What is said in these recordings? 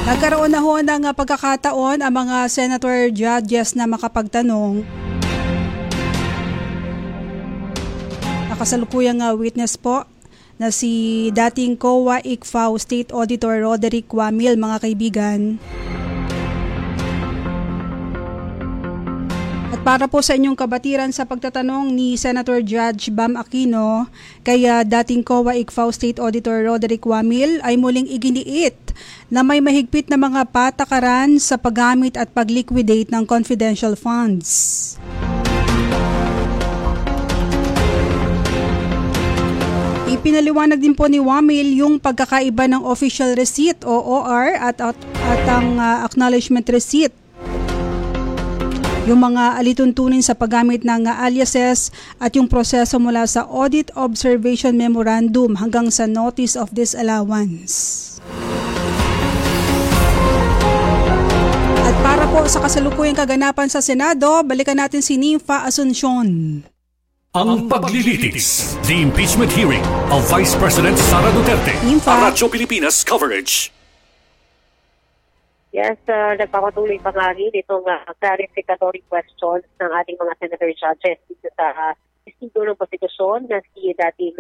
Nagkaroon na ho ng pagkakataon ang mga senator judges na makapagtanong. Nakasalukuyang witness po na si dating COA ICFAO State Auditor Roderick Wamil, mga kaibigan. At para po sa inyong kabatiran sa pagtatanong ni Senator Judge Bam Aquino kay dating COA ICFAO State Auditor Roderick Wamil ay muling iginiit na may mahigpit na mga patakaran sa paggamit at pagliquidate ng confidential funds. Ipinaliwanag din po ni Wamil yung pagkakaiba ng official receipt o OR at ang acknowledgement receipt. Yung mga alituntunin sa paggamit ng aliases at yung proseso mula sa Audit Observation Memorandum hanggang sa Notice of Disallowance. At para po sa kasalukuyang kaganapan sa Senado, balikan natin si Nympha Asuncion. Ang paglilitis, the impeachment hearing of Vice President Sara Duterte. Radyo Pilipinas coverage. Yes, nagpapatuloy pa nga rin itong clarificatory questions ng ating mga senator judges dito sa testigo ng konstitusyon na si dating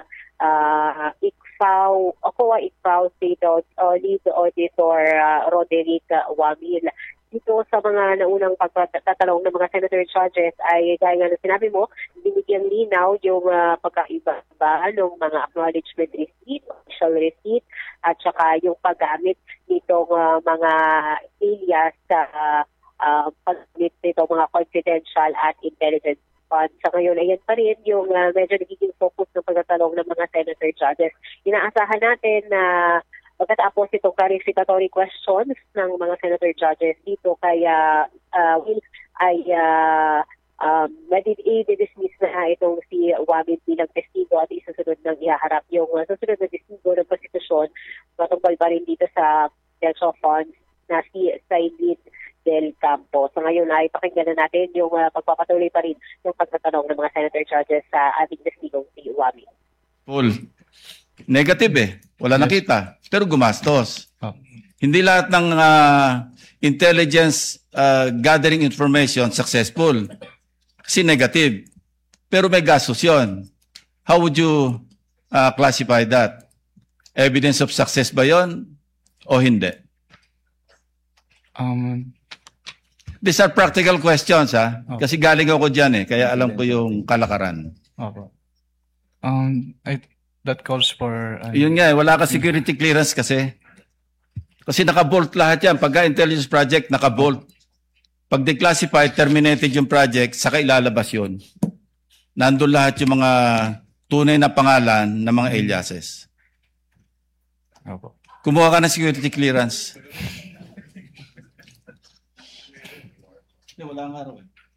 COA ICFAO State Lead Auditor Roderick Wamil. Dito sa mga naunang pagtatalong ng mga senator judges ay gaya nga na sinabi mo, binigyang linaw yung pagkaiba ng mga acknowledgement receipt, official receipt, at saka yung paggamit nitong mga alias sa paggamit nitong mga confidential at intelligence funds. Sa ngayon, ayan pa rin yung medyo nagiging focus ng pagtatalong ng mga senator judges. Inaasahan natin na pagkatapos itong clarificatory questions ng mga senator judges dito kaya i-dismiss na itong si Wamil bilang testigo at isusunod ng ihaharap yung susunod na testigo ng konstitusyon matungkol pa rin dito sa financial funds na si Saidit Del Campo. So ngayon ay pakinggan na natin yung pagpapatuloy pa rin ng pagtatanong ng mga senator judges sa ating testigong si Wamil. Paul, negative wala nakita, pero gumastos. Hindi lahat ng intelligence gathering information successful. Kasi negative. Pero may gastos yun. How would you classify that? Evidence of success ba yun o hindi? These are practical questions, ha? Okay. Kasi galing ako dyan kaya alam ko yung kalakaran. Okay. That calls for... Yun nga, wala ka security clearance kasi. Kasi naka-bolt lahat yan. Pagka intelligence project, naka-bolt. Pag declassified, terminated yung project, saka ilalabas yun. Nandun lahat yung mga tunay na pangalan ng mga aliases. Opo. Kumuha ka ng security clearance. Wala nga raw.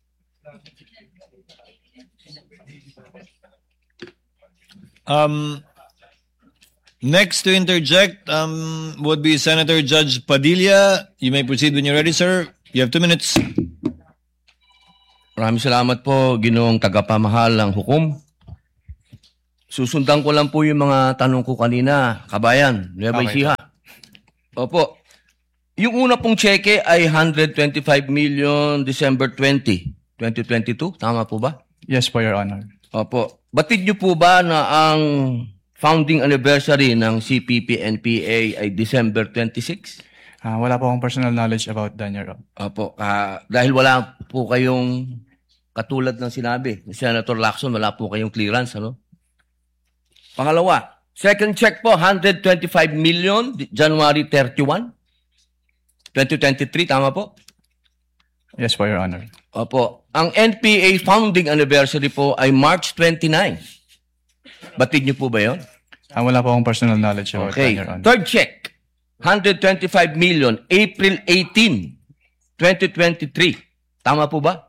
Next to interject would be Senator Judge Padilla. You may proceed when you're ready, sir. You have 2 minutes. Maraming salamat po, Ginoong tagapamahal ng hukom. Susundan ko lang po yung mga tanong ko kanina, kabayan, Nueva Ecija. Opo. Yung una pong cheque ay 125 million December 20, 2022. Tama po ba? Yes po, Your Honor. Opo. Batid niyo po ba na ang founding anniversary ng CPP-NPA ay December 26? Wala po akong personal knowledge about that, Your Honor. Opo. Dahil wala po kayong, katulad ng sinabi ni Senator Lacson, wala po kayong clearance, ano? Pangalawa, second check po, 125 million, January 31, 2023, tama po? Yes po, Your Honor. Opo. Ang NPA founding anniversary po ay March 29. Batid niyo po ba yun? Wala po akong personal knowledge about that, Your Honor. Third check, 125 million, April 18, 2023. Tama po ba?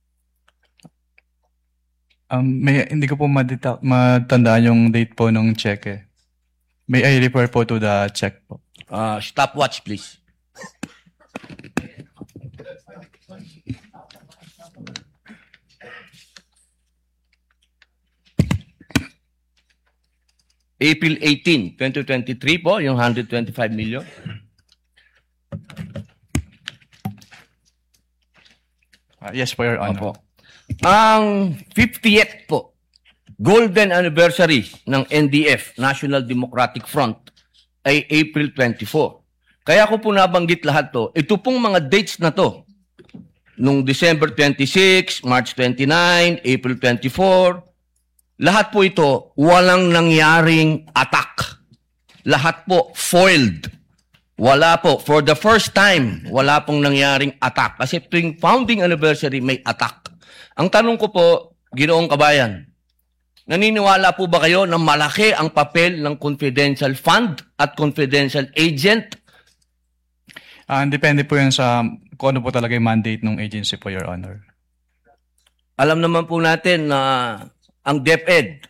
Hindi ko po matandaan yung date po ng check May I refer po to the check po? Stopwatch, please. April 18, 2023 po, yung 125 million. Yes po, Your Honor. Opo. Ang 50th po, golden anniversary ng NDF, National Democratic Front, ay April 24. Kaya ko po nabanggit lahat to. Ito pong mga dates na to, nung December 26, March 29, April 24, lahat po ito, walang nangyaring attack. Lahat po foiled. Wala po. For the first time, wala pong nangyaring attack. Kasi tuwing founding anniversary, may attack. Ang tanong ko po, Ginoong Kabayan, naniniwala po ba kayo na malaki ang papel ng confidential fund at confidential agent? Depende po yan sa kung ano po talaga yung mandate ng agency po, Your Honor. Alam naman po natin na ang DepEd,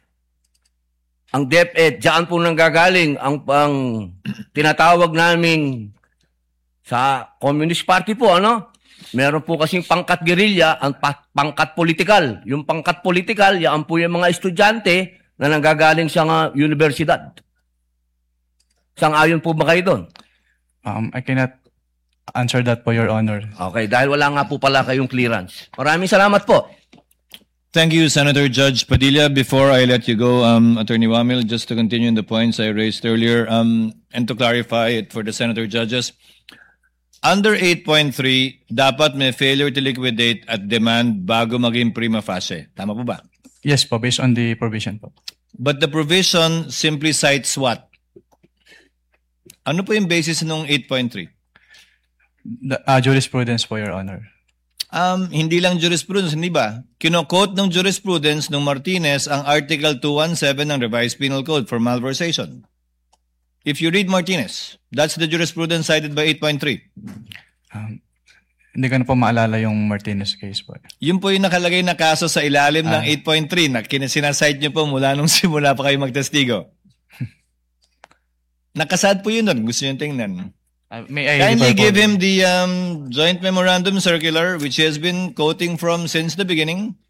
diyan po nanggagaling ang tinatawag naming sa Communist Party po, ano? Meron po kasing pangkat gerilya, ang pangkat politikal. Yung pangkat politikal, yan po yung mga estudyante na nanggagaling sa universidad. Sang-ayon po ba kayo doon? I cannot answer that po, Your Honor. Okay, dahil wala nga po pala kayong clearance. Maraming salamat po. Thank you, Senator Judge Padilla. Before I let you go, Attorney Wamil, just to continue on the points I raised earlier, and to clarify it for the Senator Judges, under 8.3, dapat may failure to liquidate at demand bago maging prima facie. Tama po ba? Yes po, based on the provision po. But the provision simply cites what? Ano po yung basis ng 8.3? Jurisprudence po, Your Honor. Hindi lang jurisprudence, hindi ba? Kino-quote ng jurisprudence ng Martinez ang Article 217 ng Revised Penal Code for malversation. If you read Martinez, that's the jurisprudence cited by 8.3. Hindi ko na po maalala yung Martinez case po. Yun po yung nakalagay na kaso sa ilalim ng 8.3 na sinasite nyo po mula nung simula pa kayo magtestigo. Nakasad po yun doon. Gusto nyo tingnan. Kindly give him the joint memorandum circular which he has been quoting from since the beginning.